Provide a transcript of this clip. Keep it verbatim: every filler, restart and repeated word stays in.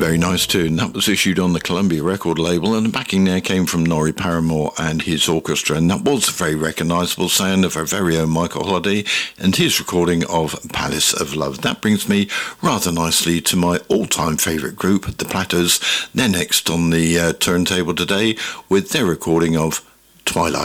Very nice tune. That was issued on the Columbia record label, and the backing there came from Norrie Paramore and his orchestra, and that was the very recognisable sound of our very own Michael Holiday and his recording of Palace of Love. That brings me rather nicely to my all-time favourite group, the Platters. They're next on the uh, turntable today with their recording of Twilight.